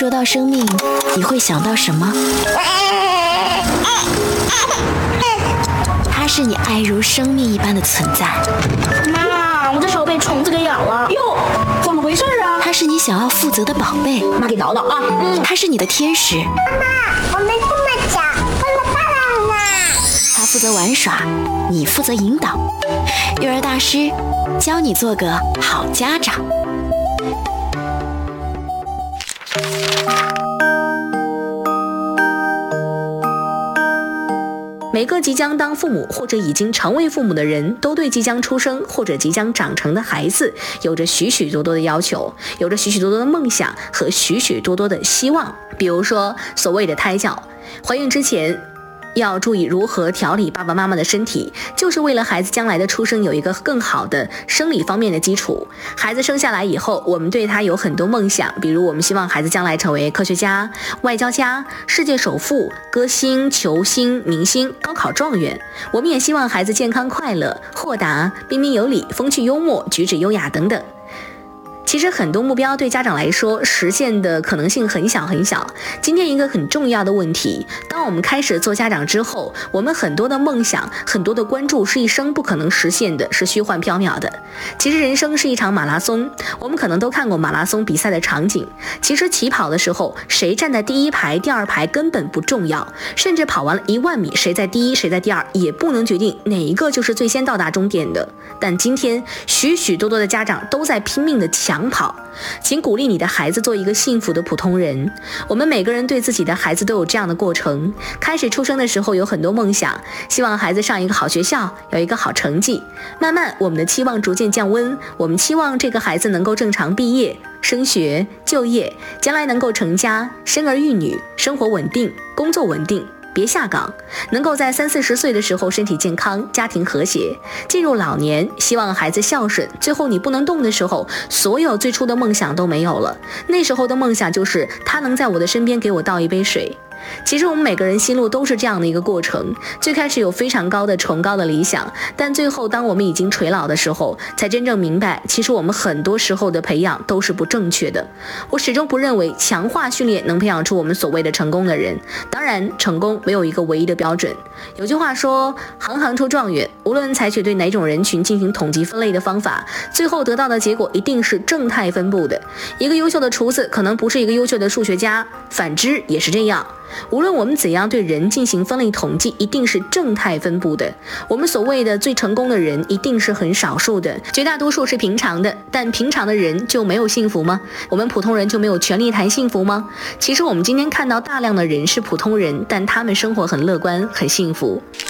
说到生命，你会想到什么？它是你爱如生命一般的存在。 妈，我的手被虫子给咬了。 哟，怎么回事啊？ 它是你想要负责的宝贝。 妈给叨叨啊。 它是你的天使。 妈妈，我们这么小，为了爸爸呢。 它负责玩耍，你负责引导。育儿大师教你做个好家长。 每个即将当父母或者已经成为父母的人，都对即将出生或者即将长成的孩子有着许许多多的要求，有着许许多多的梦想和许许多多的希望。比如说所谓的胎教，怀孕之前要注意如何调理爸爸妈妈的身体，就是为了孩子将来的出生有一个更好的生理方面的基础。孩子生下来以后，我们对他有很多梦想，比如我们希望孩子将来成为科学家、外交家、世界首富、歌星、球星、明星、高考状元。我们也希望孩子健康快乐、豁达、彬彬有礼、风趣幽默、举止优雅等等。其实很多目标对家长来说实现的可能性很小很小。今天一个很重要的问题，当我们开始做家长之后，我们很多的梦想、很多的关注是一生不可能实现的，是虚幻缥缈的。其实人生是一场马拉松，我们可能都看过马拉松比赛的场景。其实起跑的时候，谁站在第一排、第二排根本不重要，甚至跑完了10000米，谁在第一谁在第二也不能决定哪一个就是最先到达终点的。但今天许许多多的家长都在拼命的抢跑，请鼓励你的孩子做一个幸福的普通人。我们每个人对自己的孩子都有这样的过程，开始出生的时候有很多梦想，希望孩子上一个好学校，有一个好成绩。慢慢我们的期望逐渐降温，我们期望这个孩子能够正常毕业、升学、就业，将来能够成家、生儿育女，生活稳定，工作稳定，别下岗，能够在30、40岁的时候身体健康，家庭和谐。进入老年，希望孩子孝顺，最后你不能动的时候，所有最初的梦想都没有了。那时候的梦想就是他能在我的身边给我倒一杯水。其实我们每个人心路都是这样的一个过程，最开始有非常高的崇高的理想，但最后当我们已经垂老的时候，才真正明白，其实我们很多时候的培养都是不正确的。我始终不认为强化训练能培养出我们所谓的成功的人，当然成功没有一个唯一的标准。有句话说，行行出状元，无论采取对哪种人群进行统计分类的方法，最后得到的结果一定是正态分布的。一个优秀的厨子可能不是一个优秀的数学家，反之也是这样。无论我们怎样对人进行分类统计，一定是正态分布的。我们所谓的最成功的人一定是很少数的，绝大多数是平常的。但平常的人就没有幸福吗？我们普通人就没有权利谈幸福吗？其实我们今天看到大量的人是普通人，但他们生活很乐观，很幸福。